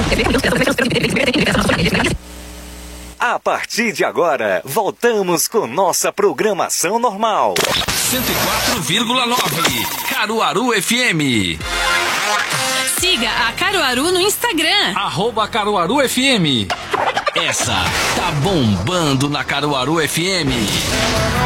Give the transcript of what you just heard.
A partir de agora, voltamos com nossa programação normal. 104,9 Caruaru FM. Siga a Caruaru no Instagram. @Caruaru FM. Essa tá bombando na Caruaru FM.